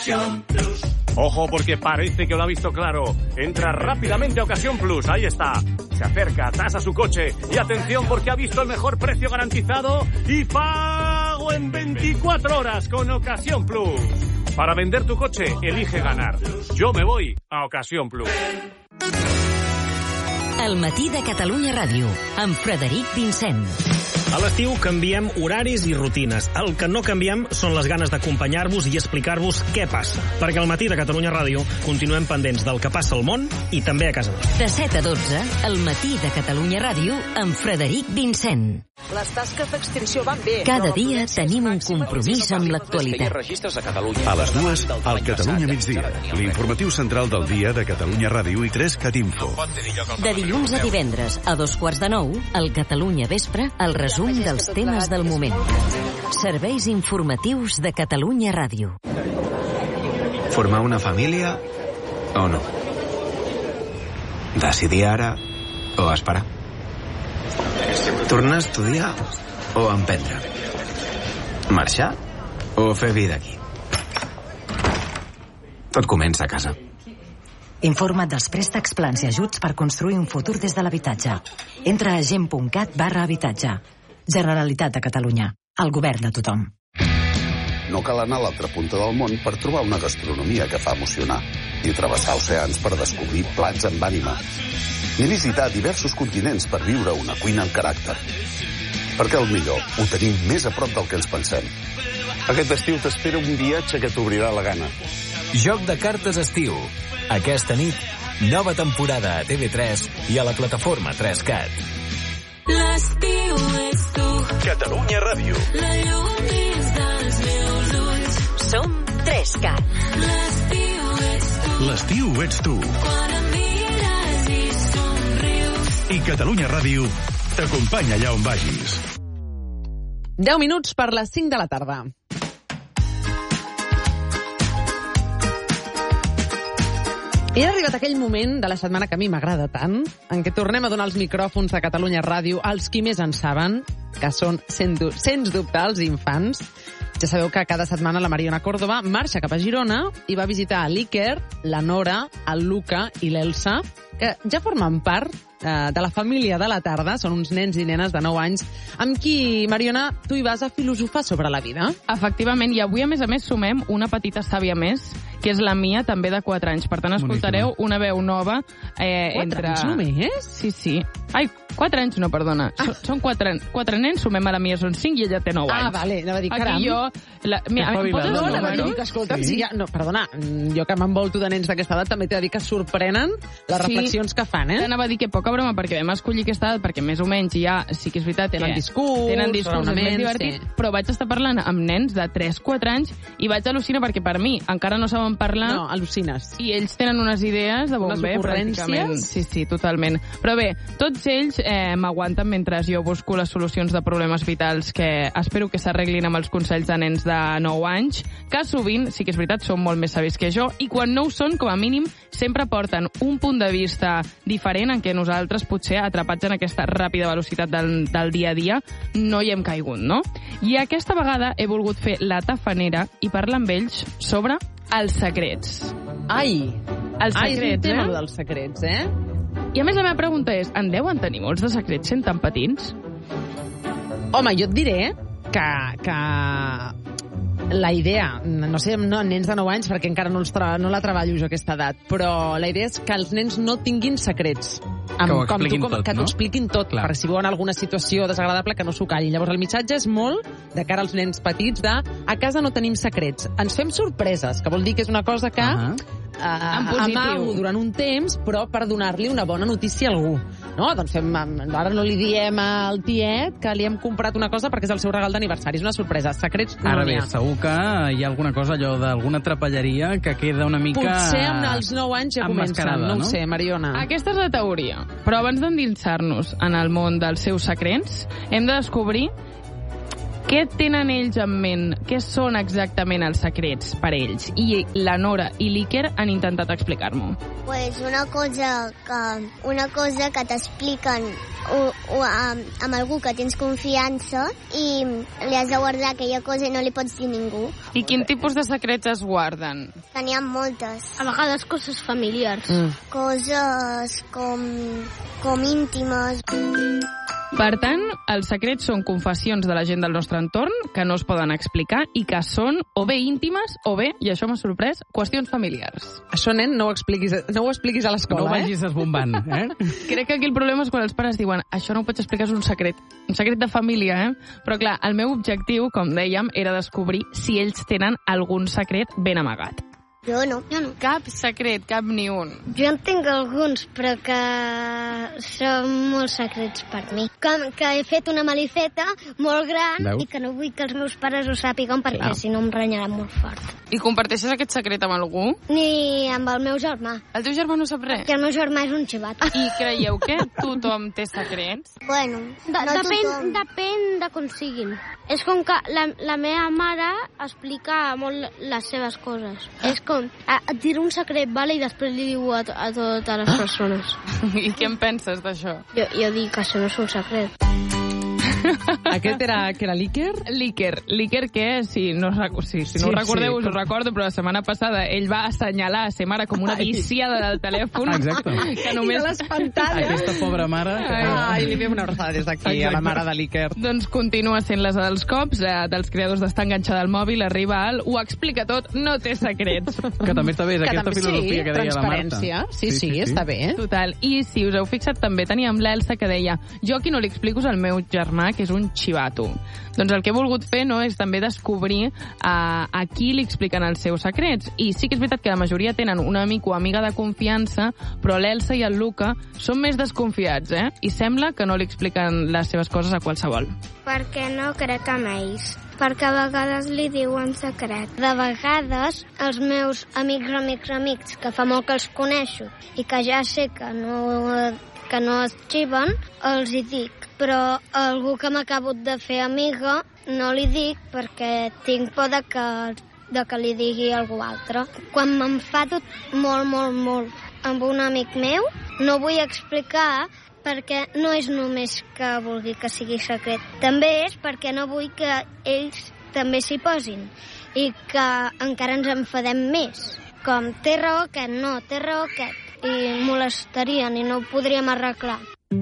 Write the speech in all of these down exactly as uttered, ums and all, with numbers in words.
Ocasión Plus. Ojo, porque parece que lo ha visto claro. Entra rápidamente a Ocasión Plus. Ahí está. Se acerca, tasa su coche. Y atención, porque ha visto el mejor precio garantizado y pago en veinticuatro horas con Ocasión Plus. Para vender tu coche, elige ganar. Yo me voy a Ocasión Plus. El matí de Catalunya Ràdio, amb Frederic Vincent. A l'estiu canviem horaris i rutines. El que no canviem són les ganes d'acompanyar-vos i explicar-vos què passa. Perquè al matí de Catalunya Ràdio continuem pendents del que passa al món i també a casa nostra. De set a dotze, el matí de Catalunya Ràdio amb Frederic Vincent. Les tasques d'extinció van bé. Cada dia tenim un compromís amb l'actualitat. A les dues, al Catalunya Migdia, l'informatiu central del dia de Catalunya Ràdio i tres Cat Info. De dilluns a divendres, a dos quarts de nou, al Catalunya Vespre, el resum dels temes del moment. Serveis informatius de Catalunya Ràdio. Formar una família o no? Decidir ara o esperar? Tornar a estudiar o emprendre? Marxar o fer vida aquí? Tot comença a casa. Informa't dels préstecs, plans i ajuts per construir un futur des de l'habitatge. Entra a gent.cat barra habitatge. Generalitat de Catalunya. El govern de tothom. No cal anar a l'altra punta del món per trobar una gastronomia que fa emocionar, ni travessar oceans per descobrir plats amb ànima, ni visitar diversos continents per viure una cuina amb caràcter. Perquè el millor ho tenim més a prop del que ens pensem. Aquest estiu t'espera un viatge que t'obrirà la gana. Joc de cartes estiu. Aquesta nit, nova temporada a T V tres i a la plataforma tres cat. L'estiu ets tu. Catalunya Ràdio. La llum dins dels meus ulls. Som tres cat. L'estiu ets tu. L'estiu ets tu. Quan em mires i somrius. I Catalunya Ràdio t'acompanya allà on vagis. deu minuts per les cinc de la tarda. I ha arribat aquell moment de la setmana que a mi m'agrada tant, en què tornem a donar els micròfons a Catalunya Ràdio als qui més en saben, que són, sens dubte, els infants. Ja sabeu que cada setmana la Mariona Córdoba marxa cap a Girona i va visitar l'Iker, la Nora, el Luca i l'Elsa, que ja formen part eh, de la família de la tarda, són uns nens i nenes de nou anys, amb qui, Mariona, tu hi vas a filosofar sobre la vida. Efectivament, i avui, a més a més, sumem una petita sàvia més, que és la Mia, també de quatre anys. Per tant, escoltareu una veu nova. Eh, quatre entre... anys només? Sí, sí. Ai, quatre anys no, perdona. Ah. Són quatre, quatre nens, sumem a la Mia, són cinc i ella té nou anys. Ah, vale, anava a dir, caram. Aquí jo... La... Mira, em poses no, no, anava a dir que, escolta'm, sí. si ja... No, perdona, jo que m'envolto de nens d'aquesta edat també t'he de dir que sorprenen les reflexions sí. que fan, eh? Anava a dir que poca broma, perquè vam escollir aquesta edat, perquè més o menys ja, sí que és veritat, tenen yeah. discurs, tenen discurs, és més divertit, sí. Però vaig estar parlant amb nens de tres quatre anys i vaig al·lucinar perquè per mi encara no saben parlar. No, al·lucines. I ells tenen unes idees de bomber, pràcticament. Sí, sí, totalment. Però bé, tots ells eh, m'aguanten mentre jo busco les solucions de problemes vitals que espero que s'arreglin amb els consells de nens de nou anys, que sovint, sí que és veritat, són molt més savis que jo, i quan no ho són, com a mínim, sempre porten un punt de vista diferent en què nosaltres, potser, atrapats en aquesta ràpida velocitat del, del dia a dia, no hi hem caigut, no? I aquesta vegada he volgut fer la tafanera i parlar amb ells sobre els secrets. Ai! Els secrets, Ai, és un tema, eh? dels secrets, eh? I a més la meva pregunta és, en deuen tenir molts de secrets sent tan petits? Home, jo et diré que, que la idea, no sé, no, nens de nou anys, perquè encara no, els tra no la treballo jo aquesta edat, però la idea és que els nens no tinguin secrets. Amb, que ho com tu, com, tot, que t'ho no? expliquin tot, Clar. perquè si veuen alguna situació desagradable que no s'ho callin. Llavors el missatge és molt de cara als nens petits de a casa no tenim secrets, ens fem sorpreses, que vol dir que és una cosa que uh -huh. uh, amago durant un temps, però per donar-li una bona notícia a algú. No? Doncs fem, ara no li diem al tiet que li hem comprat una cosa perquè és el seu regal d'aniversari, és una sorpresa. Secrets no Ara n'hi bé, ha. segur que hi ha alguna cosa, allò d'alguna trapelleria que queda una mica... Potser amb els nou anys ja comencen, no ho sé, Mariona. Aquesta és la teoria. Però abans d'endinsar-nos en el món dels seus secrets, hem de descobrir Què tenen ells en ment? Què són exactament els secrets per ells? I la Nora i l'Iker han intentat explicar-m'ho. Pues una cosa que, una cosa que t'expliquen o, o, amb, amb algú que tens confiança i li has de guardar aquella cosa i no li pots dir a ningú. I quin tipus de secrets es guarden? N'hi ha moltes. A vegades coses familiars. Mm. Coses com, com íntimes. Per tant, els secrets són confessions de la gent del nostre entorn que no es poden explicar i que són o bé íntimes o bé, i això m'ha sorprès, qüestions familiars. Això, nen, no ho expliquis, no ho expliquis a l'escola, no eh? No vagis esbombant, eh? Crec que aquí el problema és quan els pares diuen això no ho pots explicar, és un secret. Un secret de família, eh? Però clar, el meu objectiu, com dèiem, era descobrir si ells tenen algun secret ben amagat. Jo no. Jo no. Cap secret, cap ni un. Jo en tinc alguns, però que són molt secrets per mi. Com que he fet una maliceta molt gran Veu? I que no vull que els meus pares ho sàpiguen perquè Clar. Si no em renyaran molt fort. I comparteixes aquest secret amb algú? Ni amb el meu germà. El teu germà no sap res? Perquè el meu germà és un xivat. I creieu que tothom té secrets? Bueno, de, no depèn, tothom. Depèn de com siguin. És com que la, la meva mare explica molt les seves coses. És com, a, et diré un secret, vale? I després li diu a, a totes les persones. I què en penses d'això? Jo, jo dic que això no és un secret. Aquest era, que era l'Iker? L'Iker. L'Iker que, si no, si, si no sí, ho recordeu, sí, us ho recordo, però la setmana passada ell va assenyalar a sa mare com una viciada del telèfon. Exacte. Que només... I de les pantalles. Aquesta pobra mare... Que... Ai, li fem una abraçada des d'aquí a la mare de l'Iker. Doncs continua sent les dels cops, eh, dels creadors d'estar enganxada al mòbil, arriba al ho explica tot, no té secrets. Que també està bé, és que aquesta també, filosofia sí, que deia la Marta. Transparència, sí, sí, sí, sí, està bé. Total. I si us heu fixat, també teníem l'Elsa que deia jo aquí no li explico és el meu germà, que és un xivato. Doncs el que he volgut fer no, és també descobrir a, a qui li expliquen els seus secrets. I sí que és veritat que la majoria tenen un amic o amiga de confiança, però l'Elsa i el Luca són més desconfiats, eh? I sembla que no li expliquen les seves coses a qualsevol. Perquè no crec en ells. Perquè a vegades li diuen secret. De vegades, els meus amics, amics, amics, que fa molt que els coneixo i que ja sé que no, que no es xiven, els hi dic. Però algú que m'ha acabut de fer amiga no li dic perquè tinc por de que, de que li digui algú altre. Quan m'enfado molt, molt, molt amb un amic meu, no vull explicar perquè no és només que vulgui que sigui secret. També és perquè no vull que ells també s'hi posin i que encara ens enfadem més. Com, té raó aquest, no, té raó aquest. I molestarien i no ho podríem arreglar.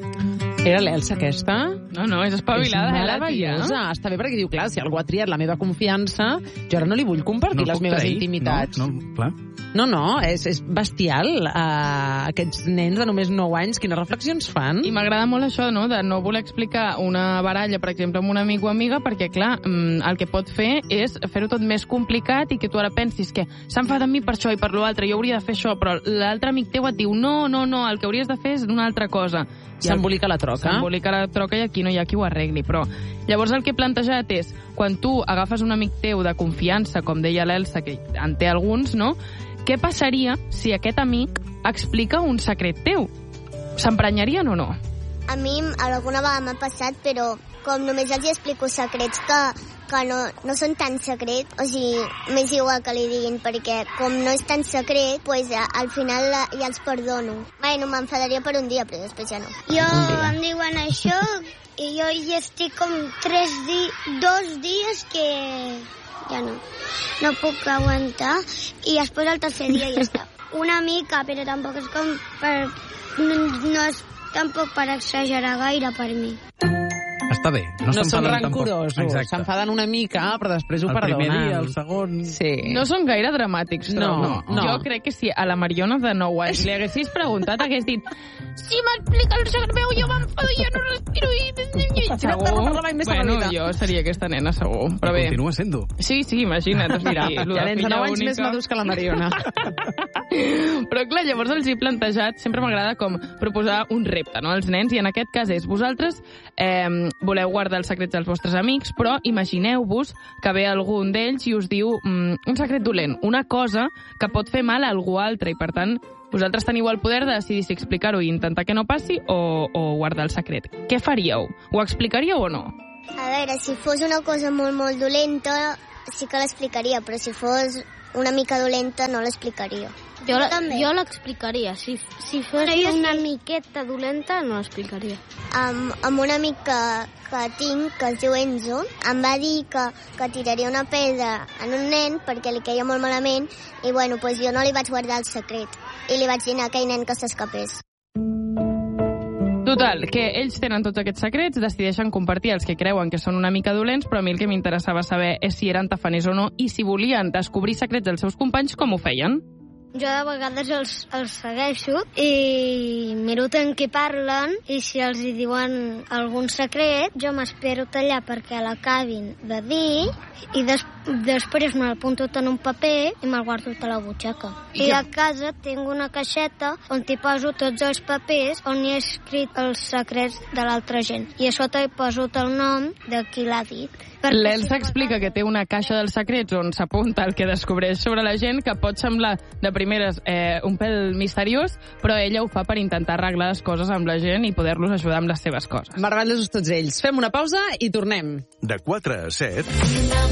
Era l'Elsa, aquesta? No, no, és espavilada, és eh, la tia. Està bé perquè diu, clar, si algú ha triat la meva confiança, jo ara no li vull compartir no les meves trair. intimitats. No, no, clar. No, no, és, és bestial. Uh, aquests nens de només nou anys, quines reflexions fan? I m'agrada molt això, no?, de no voler explicar una baralla, per exemple, amb un amic o amiga, perquè, clar, el que pot fer és fer-ho tot més complicat i que tu ara pensis que s'enfada amb mi per això i per l'altre, jo hauria de fer això, però l'altre amic teu et diu no, no, no, el que hauries de fer és una altra cosa. S'embolica la troca. S'embolica la troca i aquí no hi ha qui ho arregli. Però llavors el que he plantejat és, quan tu agafes un amic teu de confiança, com deia l'Elsa, que en té alguns, no?, què passaria si aquest amic explica un secret teu? S'emprenyarien o no? A mi alguna vegada m'ha passat, però com només els explico secrets que, que no, no són tan secret, o sigui, m'és igual que li diguin, perquè com no és tan secret, pues, al final ja els perdono. Bueno, m'enfadaria per un dia, però després ja no. Jo em diuen això i jo hi estic com tres di dos dies que ja no. No puc aguantar i després el tercer dia ja està. Una mica, però tampoc és com per... No, no és tampoc per exagerar gaire per mi. Està bé. No, no són rancorosos, rancorosos. S'enfaden una mica, però després ho el perdonen. El primer dia, el segon... Sí. No són gaire dramàtics, no, no, no. Jo crec que si a la Mariona de nou anys li haguessis preguntat, hagués dit si m'explica el secret meu, jo m'enfado, jo no respiro i... Segur. Bueno, jo seria aquesta nena, segur. Però bé. Continua sent-ho. Sí, sí, imagina't. Mira, ja nens de nou anys més madurs que la Mariona. Però clar, llavors els he plantejat, sempre m'agrada com proposar un repte, no?, als nens, i en aquest cas és, vosaltres eh, voleu guardar els secrets dels vostres amics, però imagineu-vos que ve algun d'ells i us diu mm, un secret dolent, una cosa que pot fer mal a algú altre, i per tant vosaltres teniu el poder de decidir si explicar-ho i intentar que no passi o, o guardar el secret. Què faríeu? Ho explicaríeu o no? A veure, si fos una cosa molt, molt dolenta, sí que l'explicaria, però si fos una mica dolenta no l'explicaria. Jo, la, jo l'explicaria. Si, si fos una miqueta dolenta, no l'explicaria. Amb, amb un amic que, que tinc, que es diu Enzo, em va dir que, que tiraria una pedra en un nen perquè li queia molt malament i bueno, pues jo no li vaig guardar el secret i li vaig dir a aquell nen que s'escapés. Total, que ells tenen tots aquests secrets, decideixen compartir els que creuen que són una mica dolents, però a mi el que m'interessava saber és si eren tafaners o no i si volien descobrir secrets dels seus companys, com ho feien. Jo de vegades els, els segueixo i miro tant què parlen i si els hi diuen algun secret, jo m'espero tallar perquè l'acabin de dir i des, després me'l apunto en un paper i me'l guardo a la butxaca. I, I a casa tinc una caixeta on hi poso tots els papers on hi he escrit els secrets de l'altra gent i a sota hi poso el nom de qui l'ha dit. L'Elsa explica que té una caixa dels secrets on s'apunta el que descobreix sobre la gent, que pot semblar de primeres eh, un pèl misteriós, però ella ho fa per intentar arreglar les coses amb la gent i poder-los ajudar amb les seves coses. Meravellosos tots ells. Fem una pausa i tornem. De quatre a set...